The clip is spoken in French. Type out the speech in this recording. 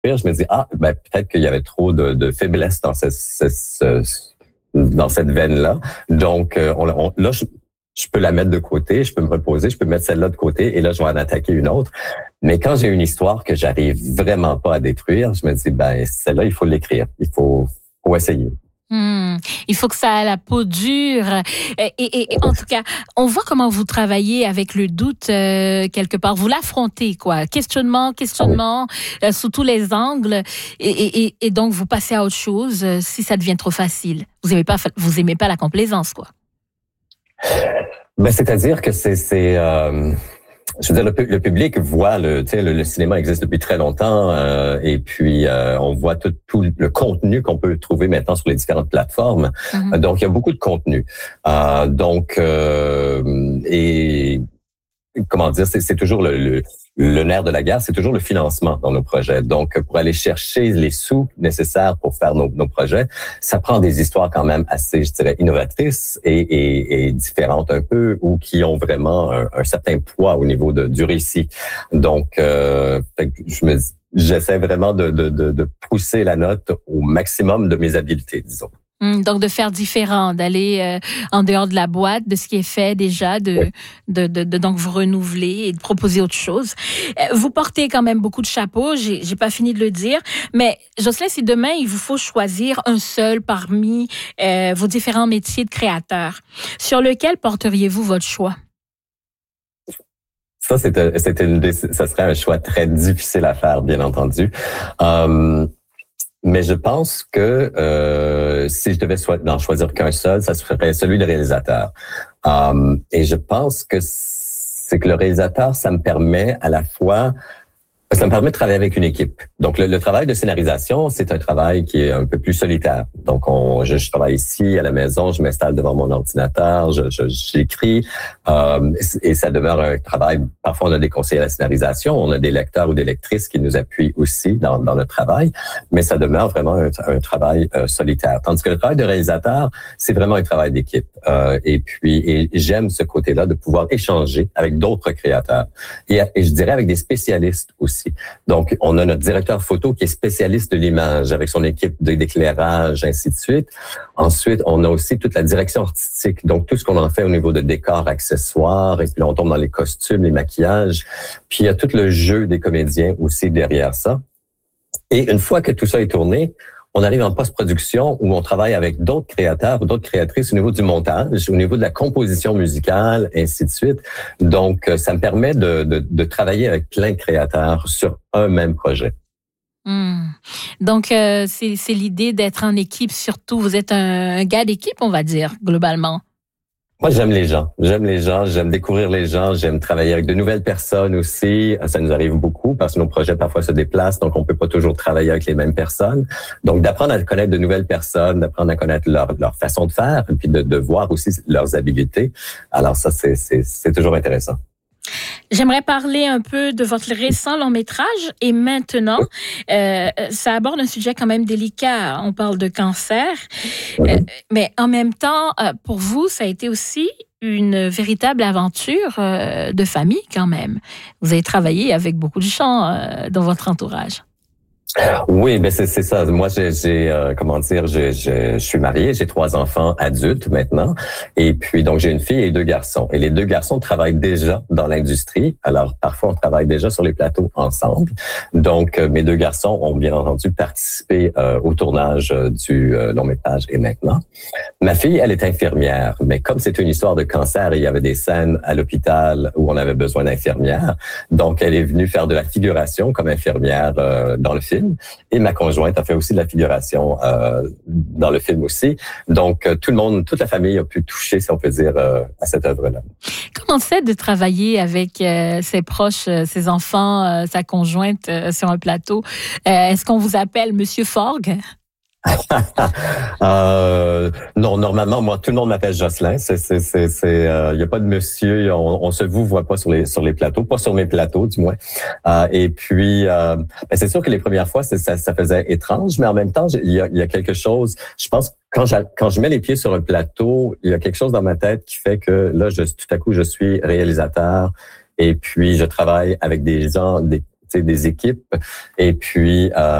je me dis, peut-être qu'il y avait trop de faiblesse dans dans cette veine-là. Donc, là, je peux la mettre de côté, je peux me reposer, je peux mettre celle-là de côté et là, je vais en attaquer une autre. Mais quand j'ai une histoire que j'arrive vraiment pas à détruire, je me dis, celle-là, il faut l'écrire. Faut essayer. Il faut que ça ait la peau dure. Et en tout cas, on voit comment vous travaillez avec le doute quelque part. Vous l'affrontez, quoi. Questionnement, sous tous les angles. Et donc, vous passez à autre chose si ça devient trop facile. Vous aimez pas la complaisance, quoi. C'est-à-dire que je veux dire, le public voit le cinéma existe depuis très longtemps et puis on voit tout le contenu qu'on peut trouver maintenant sur les différentes plateformes. Mm-hmm. Donc il y a beaucoup de contenu. Et comment dire, c'est toujours le nerf de la guerre, c'est toujours le financement dans nos projets. Donc, pour aller chercher les sous nécessaires pour faire nos projets, ça prend des histoires quand même assez, je dirais, innovatrices et différentes un peu, ou qui ont vraiment un certain poids au niveau du récit. Donc, j'essaie vraiment de pousser la note au maximum de mes habiletés, disons. Donc, de faire différent, d'aller en dehors de la boîte, de ce qui est fait déjà, donc vous renouveler et de proposer autre chose. Vous portez quand même beaucoup de chapeaux, j'ai pas fini de le dire, mais Jocelyne, si demain, il vous faut choisir un seul parmi vos différents métiers de créateur, sur lequel porteriez-vous votre choix? Ça, ça serait un choix très difficile à faire, bien entendu. Mais je pense que si je devais n'en choisir qu'un seul, ça serait celui de réalisateur. Et je pense que c'est que le réalisateur, ça me permet de travailler avec une équipe. Donc, le travail de scénarisation, c'est un travail qui est un peu plus solitaire. Donc, je travaille ici, à la maison, je m'installe devant mon ordinateur, j'écris, et ça demeure un travail. Parfois, on a des conseillers à la scénarisation, on a des lecteurs ou des lectrices qui nous appuient aussi dans le travail, mais ça demeure vraiment un travail solitaire. Tandis que le travail de réalisateur, c'est vraiment un travail d'équipe. Et j'aime ce côté-là de pouvoir échanger avec d'autres créateurs. Et je dirais avec des spécialistes aussi. Donc, on a notre directeur photo qui est spécialiste de l'image avec son équipe d'éclairage, ainsi de suite. Ensuite, on a aussi toute la direction artistique, donc tout ce qu'on en fait au niveau de décors, accessoires, et puis là, on tombe dans les costumes, les maquillages. Puis, il y a tout le jeu des comédiens aussi derrière ça. Et une fois que tout ça est tourné, on arrive en post-production où on travaille avec d'autres créateurs ou d'autres créatrices au niveau du montage, au niveau de la composition musicale, ainsi de suite. Donc, ça me permet de travailler avec plein de créateurs sur un même projet. Donc, c'est l'idée d'être en équipe surtout. Vous êtes un gars d'équipe, on va dire, globalement. Moi, j'aime les gens, j'aime découvrir les gens, j'aime travailler avec de nouvelles personnes aussi. Ça nous arrive beaucoup parce que nos projets parfois se déplacent, donc on peut pas toujours travailler avec les mêmes personnes. Donc, d'apprendre à connaître de nouvelles personnes, d'apprendre à connaître leur façon de faire, et puis de voir aussi leurs habiletés. Alors ça, c'est toujours intéressant. J'aimerais parler un peu de votre récent long métrage et maintenant, ça aborde un sujet quand même délicat. On parle de cancer, mais en même temps, pour vous, ça a été aussi une véritable aventure de famille quand même. Vous avez travaillé avec beaucoup de gens dans votre entourage. Oui, c'est ça. Moi, je suis marié, j'ai 3 enfants adultes maintenant, et puis donc j'ai une fille et 2 garçons. Et les 2 garçons travaillent déjà dans l'industrie. Alors parfois on travaille déjà sur les plateaux ensemble. Donc mes 2 garçons ont bien entendu participé au tournage du long métrage et maintenant. Ma fille, elle est infirmière, mais comme c'est une histoire de cancer, il y avait des scènes à l'hôpital où on avait besoin d'infirmières. Donc elle est venue faire de la figuration comme infirmière dans le film. Et ma conjointe a fait aussi de la figuration dans le film aussi. Donc, toute la famille a pu toucher, si on peut dire, à cette œuvre-là. Comment c'est de travailler avec ses proches, ses enfants, sa conjointe sur un plateau? Est-ce qu'on vous appelle Monsieur Forgue? Non, normalement, moi, tout le monde m'appelle Jocelyne. Il y a pas de monsieur, on se vous voit pas sur les plateaux, pas sur mes plateaux, du moins. Et puis, c'est sûr que les premières fois, ça faisait étrange, mais en même temps, il y a quelque chose. Je pense quand je mets les pieds sur un plateau, il y a quelque chose dans ma tête qui fait que là, tout à coup, je suis réalisateur. Et puis, je travaille avec des gens, des équipes. Et puis,